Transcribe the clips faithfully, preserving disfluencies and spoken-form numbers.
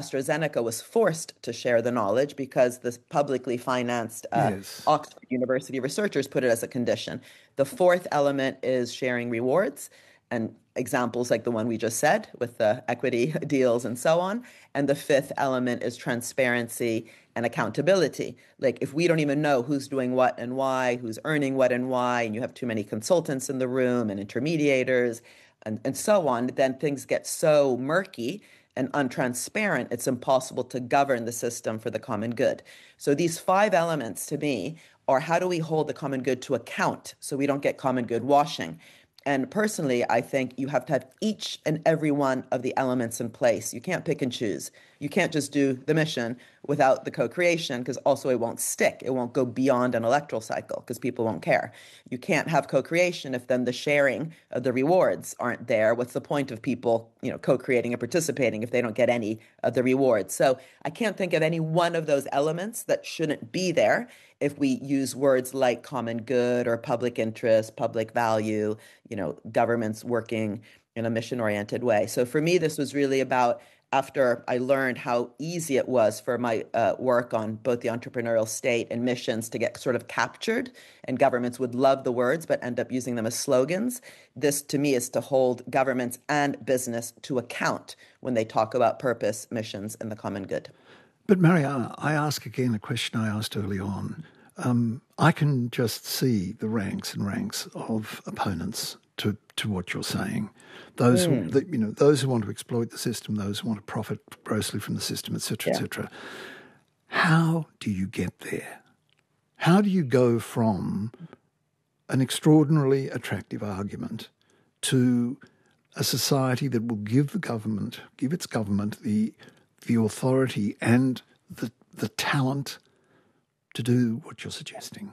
AstraZeneca was forced to share the knowledge because the publicly financed uh, yes. Oxford University researchers put it as a condition. The fourth element is sharing rewards, and examples like the one we just said with the equity deals and so on. And the fifth element is transparency and accountability. Like if we don't even know who's doing what and why, who's earning what and why, and you have too many consultants in the room and intermediators and, and so on, then things get so murky and untransparent, it's impossible to govern the system for the common good. So these five elements to me are how do we hold the common good to account so we don't get common good washing? And personally, I think you have to have each and every one of the elements in place. You can't pick and choose. You can't just do the mission without the co-creation, because also it won't stick. It won't go beyond an electoral cycle because people won't care. You can't have co-creation if then the sharing of the rewards aren't there. What's the point of people, you know, co-creating and participating if they don't get any of the rewards? So I can't think of any one of those elements that shouldn't be there if we use words like common good or public interest, public value, you know, governments working in a mission-oriented way. So for me, this was really about, after I learned how easy it was for my uh, work on both the entrepreneurial state and missions to get sort of captured, and governments would love the words but end up using them as slogans. This, to me, is to hold governments and business to account when they talk about purpose, missions, and the common good. But Mariana, I ask again a question I asked early on. Um, I can just see the ranks and ranks of opponents to, to what you're saying. Those mm. who, the, you know, those who want to exploit the system, those who want to profit grossly from the system, et cetera, yeah. et cetera. How do you get there? How do you go from an extraordinarily attractive argument to a society that will give the government, give its government the the authority and the the talent to do what you're suggesting?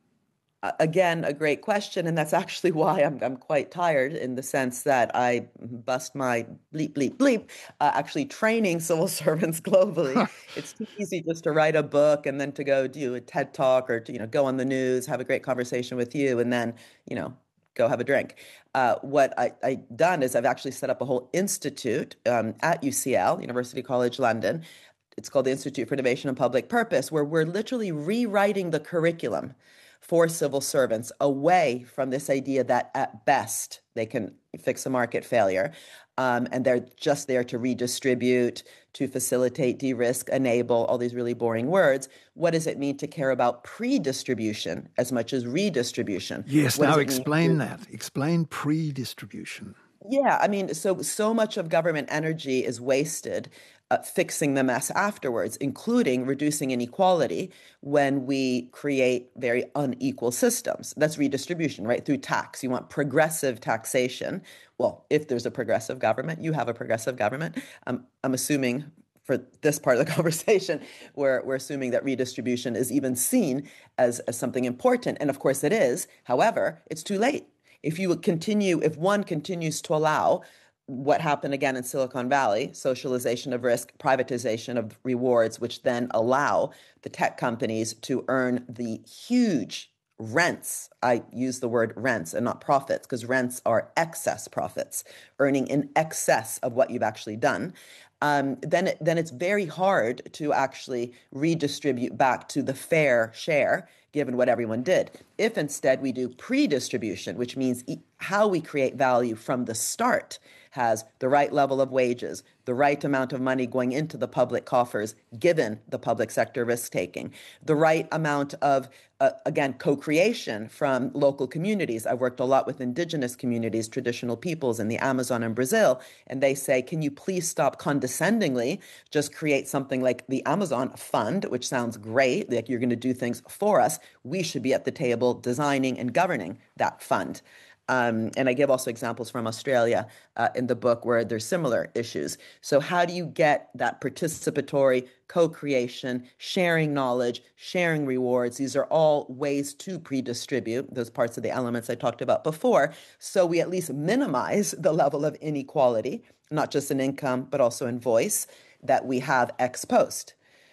Again, a great question, and that's actually why I'm I'm quite tired, in the sense that I bust my bleep, bleep, bleep, uh, actually training civil servants globally. It's too easy just to write a book and then to go do a TED Talk or to, you know, go on the news, have a great conversation with you, and then, you know, go have a drink. Uh, what I, I've done is I've actually set up a whole institute um, at U C L, University College London. It's called the Institute for Innovation and Public Purpose, where we're literally rewriting the curriculum for civil servants away from this idea that at best they can fix a market failure, um, and they're just there to redistribute, to facilitate, de-risk, enable, all these really boring words. What does it mean to care about pre-distribution as much as redistribution? Yes, what now explain that. Explain pre-distribution. Yeah, I mean, so so much of government energy is wasted uh, fixing the mess afterwards, including reducing inequality when we create very unequal systems. That's redistribution, right? Through tax. You want progressive taxation. Well, if there's a progressive government, you have a progressive government. Um, I'm assuming for this part of the conversation, we're, we're assuming that redistribution is even seen as, as something important. And of course it is. However, it's too late. If you continue, if one continues to allow what happened again in Silicon Valley, socialization of risk, privatization of rewards, which then allow the tech companies to earn the huge rents. I use the word rents and not profits, because rents are excess profits, earning in excess of what you've actually done. Um, then, it, then it's very hard to actually redistribute back to the fair share, given what everyone did. If instead we do pre-distribution, which means e- how we create value from the start, has the right level of wages, the right amount of money going into the public coffers, given the public sector risk-taking, the right amount of, uh, again, co-creation from local communities. I've worked a lot with indigenous communities, traditional peoples in the Amazon and Brazil, and they say, can you please stop condescendingly just create something like the Amazon Fund, which sounds great, like you're going to do things for us. We should be at the table designing and governing that fund. Um, and I give also examples from Australia uh, in the book where there's similar issues. So how do you get that participatory co-creation, sharing knowledge, sharing rewards? These are all ways to pre-distribute those parts of the elements I talked about before. So we at least minimize the level of inequality, not just in income, but also in voice, that we have ex post.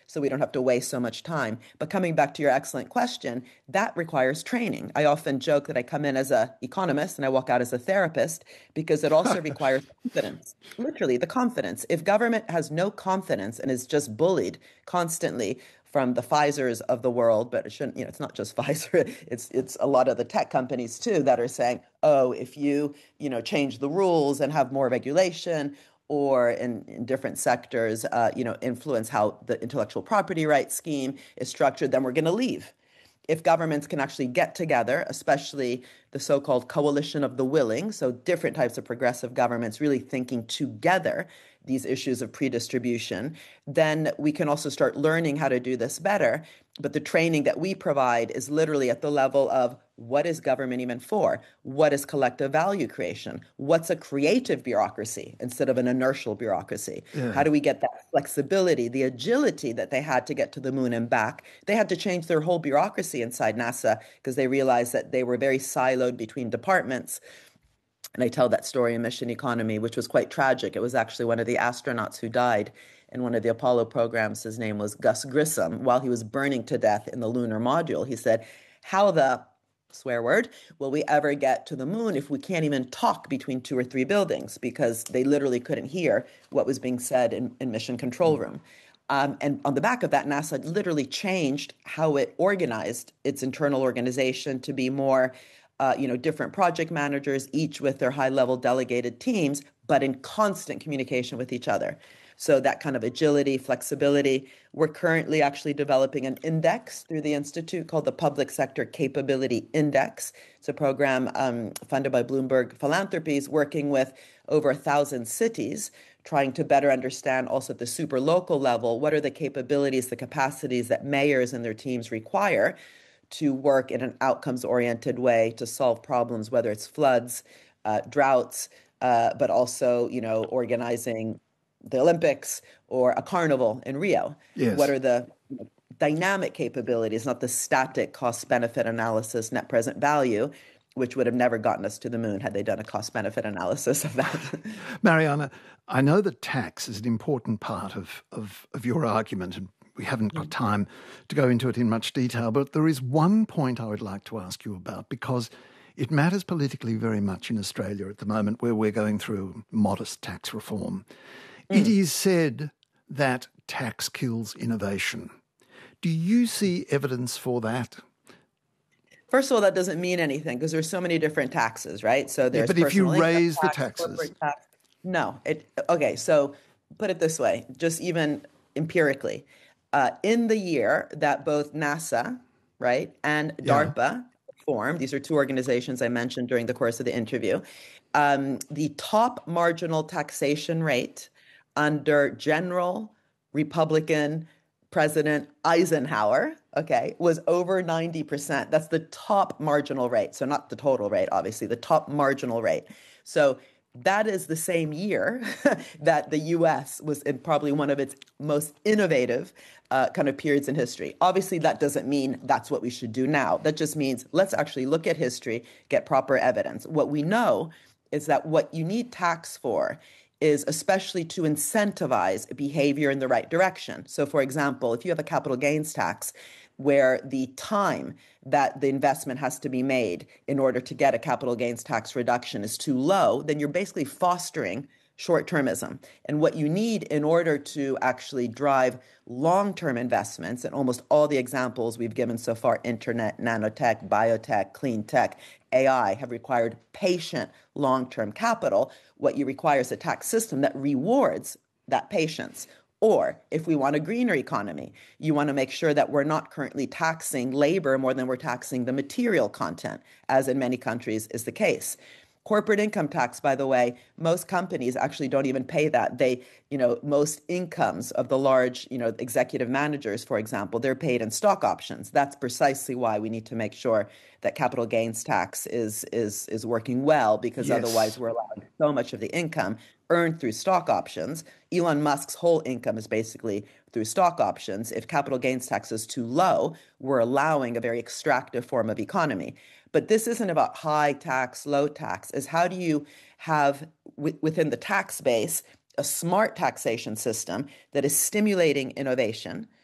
so we don't have to waste so much time. But coming back to your excellent question, that requires training. I often joke that I come in as an economist and I walk out as a therapist because it also requires confidence. Literally, the confidence. If government has no confidence and is just bullied constantly from the Pfizers of the world, but it shouldn't, you know, it's not just Pfizer, it's it's a lot of the tech companies too that are saying, oh, if you, you know, change the rules and have more regulation, or in, in different sectors, uh, you know, influence how the intellectual property rights scheme is structured, then we're going to leave. If governments can actually get together, especially the so-called coalition of the willing, so different types of progressive governments really thinking together these issues of pre-distribution, then we can also start learning how to do this better. But the training that we provide is literally at the level of what is government even for? What is collective value creation? What's a creative bureaucracy instead of an inertial bureaucracy? Yeah. How do we get that flexibility, the agility that they had to get to the moon and back? They had to change their whole bureaucracy inside NASA because they realized that they were very siloed between departments. And I tell that story in Mission Economy, which was quite tragic. It was actually one of the astronauts who died in one of the Apollo programs. His name was Gus Grissom. While he was burning to death in the lunar module, he said, how the, swear word, will we ever get to the moon if we can't even talk between two or three buildings? Because they literally couldn't hear what was being said in, in Mission Control Room. Um, and on the back of that, NASA literally changed how it organized its internal organization to be more Uh, you know, different project managers, each with their high-level delegated teams, but in constant communication with each other. So that kind of agility, flexibility. We're currently actually developing an index through the Institute called the Public Sector Capability Index. It's a program um, funded by Bloomberg Philanthropies, working with over a thousand cities, trying to better understand also at the super local level, what are the capabilities, the capacities that mayors and their teams require to work in an outcomes-oriented way to solve problems, whether it's floods, uh, droughts, uh, but also, you know, organizing the Olympics or a carnival in Rio. Yes. What are the you know, dynamic capabilities, not the static cost-benefit analysis, net present value, which would have never gotten us to the moon had they done a cost-benefit analysis of that. Mariana, I know that tax is an important part of, of, of your argument, and we haven't got time to go into it in much detail, but there is one point I would like to ask you about because it matters politically very much in Australia at the moment where we're going through modest tax reform. Mm. It is said that tax kills innovation. Do you see evidence for that? First of all, that doesn't mean anything because there's so many different taxes, right? So there's yeah, but if you raise tax, the taxes. Tax. No. It, okay, so put it this way, just even empirically. Uh, in the year that both NASA, right, and DARPA yeah. formed, these are two organizations I mentioned during the course of the interview, um, the top marginal taxation rate under General Republican President Eisenhower, okay, was over ninety percent. That's the top marginal rate. So not the total rate, obviously, the top marginal rate. So that is the same year that the U S was in probably one of its most innovative uh, kind of periods in history. Obviously, that doesn't mean that's what we should do now. That just means let's actually look at history, get proper evidence. What we know is that what you need tax for is especially to incentivize behavior in the right direction. So, for example, if you have a capital gains tax, where the time that the investment has to be made in order to get a capital gains tax reduction is too low, then you're basically fostering short-termism. And what you need in order to actually drive long-term investments, and almost all the examples we've given so far, internet, nanotech, biotech, clean tech, A I, have required patient long-term capital. What you require is a tax system that rewards that patience. Or if we want a greener economy, you want to make sure that we're not currently taxing labor more than we're taxing the material content, as in many countries is the case. Corporate income tax, by the way, most companies actually don't even pay that. They, you know, most incomes of the large, you know, executive managers, for example, they're paid in stock options. That's precisely why we need to make sure that capital gains tax is is is working well, because yes. otherwise we're allowing so much of the income earned through stock options. Elon Musk's whole income is basically through stock options. If capital gains tax is too low, we're allowing a very extractive form of economy. But this isn't about high tax, low tax. Is how do you have w- within the tax base a smart taxation system that is stimulating innovation,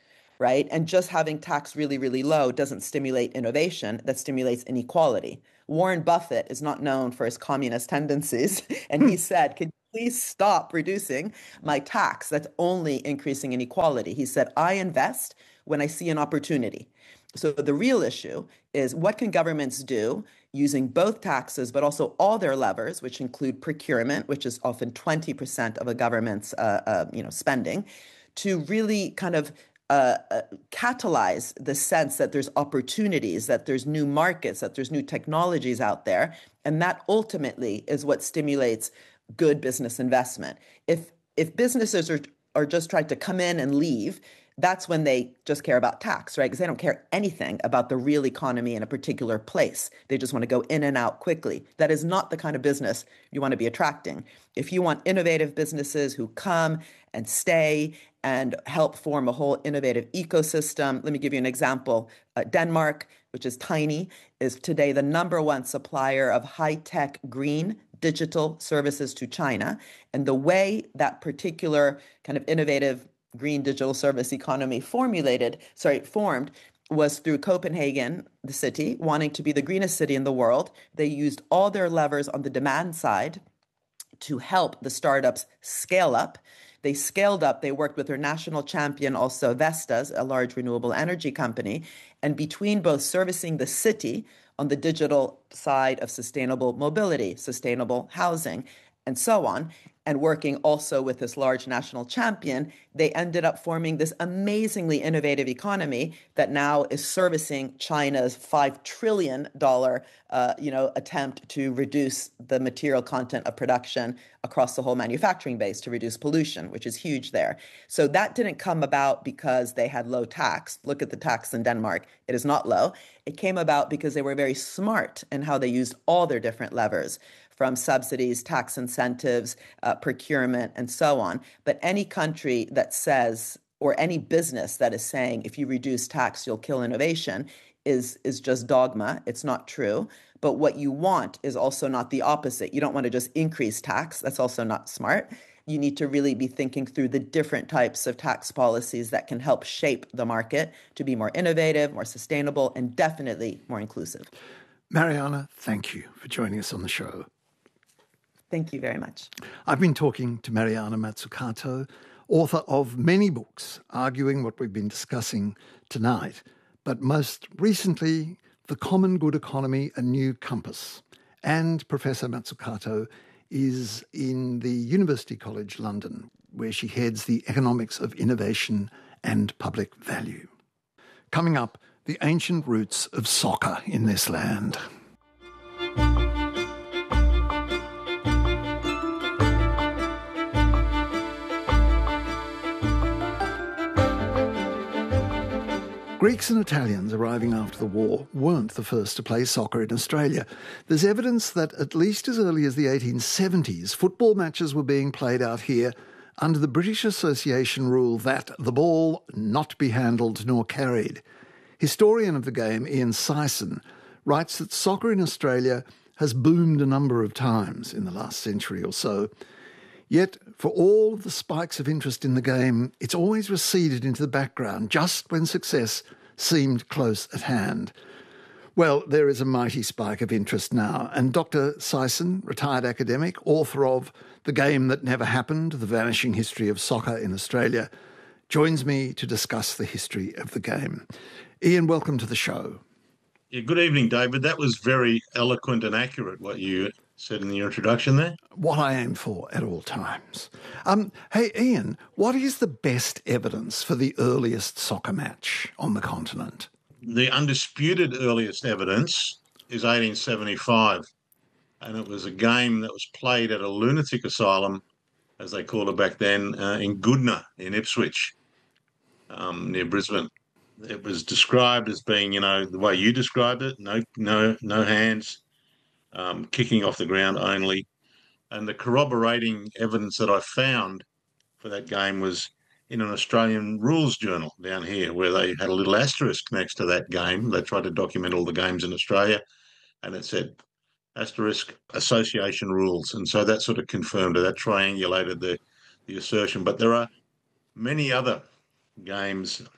right? And just having tax really, really low doesn't stimulate innovation, that stimulates inequality. Warren Buffett is not known for his communist tendencies. And he said, could you please stop reducing my tax? That's only increasing inequality. He said, I invest when I see an opportunity. So the real issue is what can governments do using both taxes, but also all their levers, which include procurement, which is often twenty percent of a government's uh, uh, you know, spending, to really kind of uh, uh, catalyze the sense that there's opportunities, that there's new markets, that there's new technologies out there. And that ultimately is what stimulates good business investment. If if businesses are, are just trying to come in and leave, that's when they just care about tax, right? Because they don't care anything about the real economy in a particular place. They just want to go in and out quickly. That is not the kind of business you want to be attracting. If you want innovative businesses who come and stay and help form a whole innovative ecosystem, let me give you an example. Uh, Denmark, which is tiny, is today the number one supplier of high-tech green digital services to China. And the way that particular kind of innovative green digital service economy formulated, sorry, formed was through Copenhagen, the city, wanting to be the greenest city in the world. They used all their levers on the demand side to help the startups scale up. They scaled up. They worked with their national champion, also Vestas, a large renewable energy company. And between both servicing the city on the digital side of sustainable mobility, sustainable housing, and so on, and working also with this large national champion, they ended up forming this amazingly innovative economy that now is servicing China's five trillion dollars uh, you know, attempt to reduce the material content of production across the whole manufacturing base to reduce pollution, which is huge there. So that didn't come about because they had low tax. Look at the tax in Denmark. It is not low. It came about because they were very smart in how they used all their different levers, from subsidies, tax incentives, uh, procurement, and so on. But any country that says, or any business that is saying, if you reduce tax, you'll kill innovation, is, is just dogma. It's not true. But what you want is also not the opposite. You don't want to just increase tax. That's also not smart. You need to really be thinking through the different types of tax policies that can help shape the market to be more innovative, more sustainable, and definitely more inclusive. Mariana, thank you for joining us on the show. Thank you very much. I've been talking to Mariana Mazzucato, author of many books arguing what we've been discussing tonight, but most recently, The Common Good Economy, A New Compass. And Professor Mazzucato is in the University College London, where she heads the Economics of Innovation and Public Value. Coming up, the ancient roots of soccer in this land. Greeks and Italians arriving after the war weren't the first to play soccer in Australia. There's evidence that at least as early as the eighteen seventies, football matches were being played out here under the British Association rule that the ball not be handled nor carried. Historian of the game Ian Sison writes that soccer in Australia has boomed a number of times in the last century or so. Yet, for all of the spikes of interest in the game, it's always receded into the background just when success seemed close at hand. Well, there is a mighty spike of interest now, and Doctor Sison, retired academic, author of The Game That Never Happened, The Vanishing History of Soccer in Australia, joins me to discuss the history of the game. Ian, welcome to the show. Yeah, good evening, David. That was very eloquent and accurate, what you said in your introduction there. What I aim for at all times. Um, hey, Ian, what is the best evidence for the earliest soccer match on the continent? The undisputed earliest evidence is eighteen seventy-five, and it was a game that was played at a lunatic asylum, as they called it back then, uh, in Goodna in Ipswich, um, near Brisbane. It was described as being, you know, the way you described it, no, no, no hands, um, kicking off the ground only. And the corroborating evidence that I found for that game was in an Australian rules journal down here, where they had a little asterisk next to that game. They tried to document all the games in Australia, and it said asterisk association rules. And so that sort of confirmed it, that triangulated the, the assertion. But there are many other games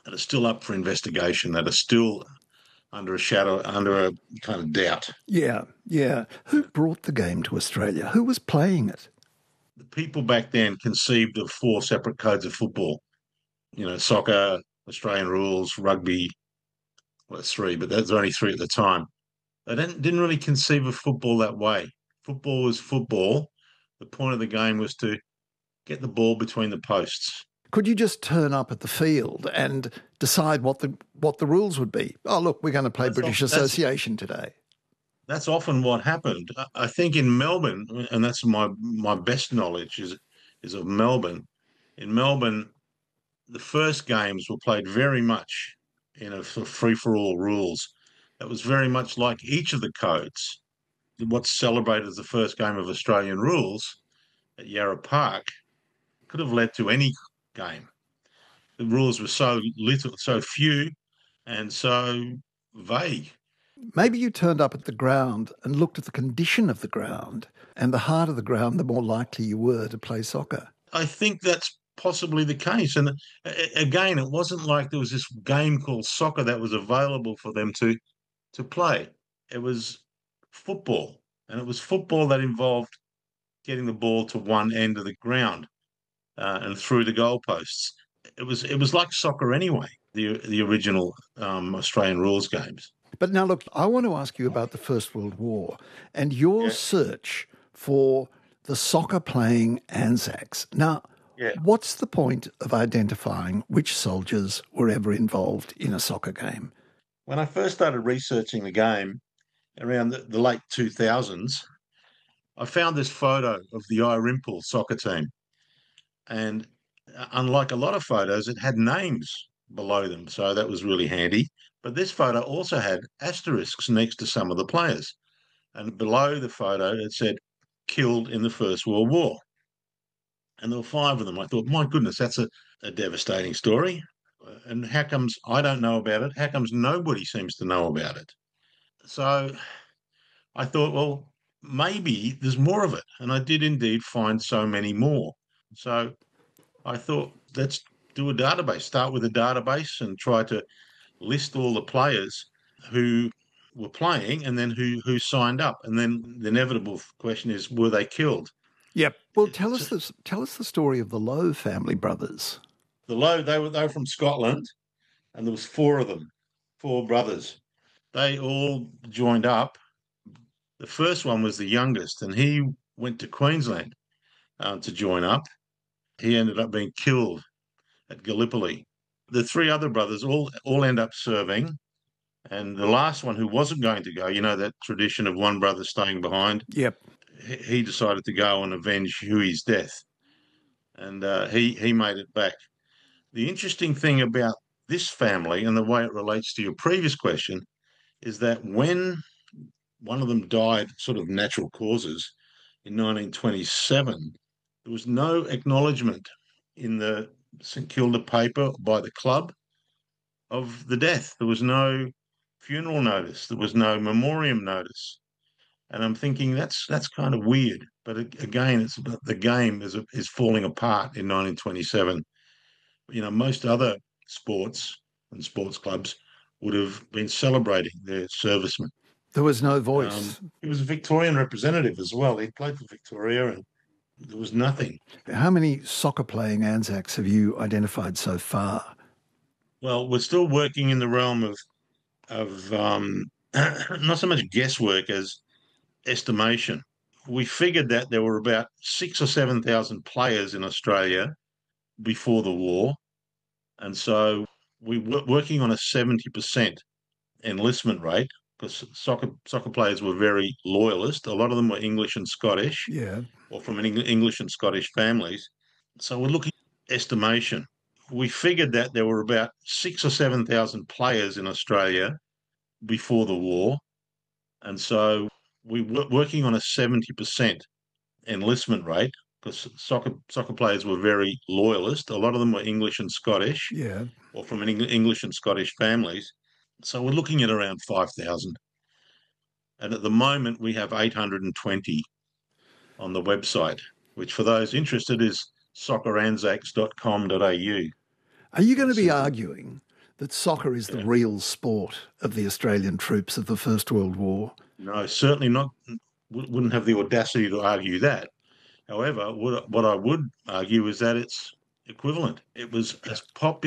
that are still up for investigation, that are still under a shadow, under a kind of doubt. Yeah, yeah. Who brought the game to Australia? Who was playing it? The people back then conceived of four separate codes of football. You know, soccer, Australian rules, rugby. Well, it's three, but there's only three at the time. They didn't, didn't really conceive of football that way. Football was football. The point of the game was to get the ball between the posts. Could you just turn up at the field and decide what the what the rules would be? Oh, look, we're going to play That's British all, Association today. That's often what happened. I think in Melbourne, and that's my my best knowledge is is of Melbourne. In Melbourne, the first games were played very much in a free for all rules. That was very much like each of the codes. What's celebrated as the first game of Australian rules at Yarra Park could have led to any game. The rules were so little, so few, and so vague. Maybe you turned up at the ground and looked at the condition of the ground, and the harder the ground, the more likely you were to play soccer. I think that's possibly the case. And again, it wasn't like there was this game called soccer that was available for them to to play. It was football, and it was football that involved getting the ball to one end of the ground uh, and through the goalposts. It was it was like soccer anyway. The the original um, Australian rules games. But now, look, I want to ask you about the First World War and your yeah. search for the soccer-playing Anzacs. Now, yeah. what's the point of identifying which soldiers were ever involved in a soccer game? When I first started researching the game around the, the late two thousands, I found this photo of the Irimple soccer team. And unlike a lot of photos, it had names below them. So that was really handy. But this photo also had asterisks next to some of the players. And below the photo, it said, killed in the First World War. And there were five of them. I thought, my goodness, that's a, a devastating story. And how comes I don't know about it? How comes nobody seems to know about it? So I thought, well, maybe there's more of it. And I did indeed find so many more. So I thought, let's do a database, start with a database and try to list all the players who were playing and then who, who signed up. And then the inevitable question is, were they killed? Yep. Well, tell us this, tell us the story of the Lowe family brothers. The Lowe, they were, they were from Scotland, and there was four of them, four brothers. They all joined up. The first one was the youngest, and he went to Queensland uh, to join up. He ended up being killed at Gallipoli. The three other brothers all all end up serving, and the last one who wasn't going to go, you know, that tradition of one brother staying behind. Yep. He decided to go and avenge Huey's death, and uh, he he made it back. The interesting thing about this family and the way it relates to your previous question is that when one of them died, sort of natural causes, in nineteen twenty-seven, there was no acknowledgement in the St Kilda paper by the club of the death. There was no funeral notice. There was no memoriam notice. And I'm thinking that's that's kind of weird. But again, it's the game is is falling apart in nineteen twenty-seven. You know, most other sports and sports clubs would have been celebrating their servicemen. There was no voice. Um, he was a Victorian representative as well. He played for Victoria, and there was nothing. How many soccer-playing Anzacs have you identified so far? Well, we're still working in the realm of of um, not so much guesswork as estimation. We figured that there were about six or seven thousand players in Australia before the war, and so we were working on a seventy percent enlistment rate because soccer soccer players were very loyalist. A lot of them were English and Scottish, yeah, or from an English and Scottish families. So we're looking at estimation. We figured that there were about six or seven thousand players in Australia before the war, and so we were working on a seventy percent enlistment rate because soccer soccer players were very loyalist. A lot of them were English and Scottish, yeah, or from an English and Scottish families. So we're looking at around five thousand. And at the moment, we have eight hundred twenty on the website, which for those interested is soccer anzacs dot com dot a u. Are you going to be arguing that soccer is the Yeah. real sport of the Australian troops of the First World War. No, certainly not. Wouldn't have the audacity to argue that. However, what what I would argue is that it's equivalent. It was as popular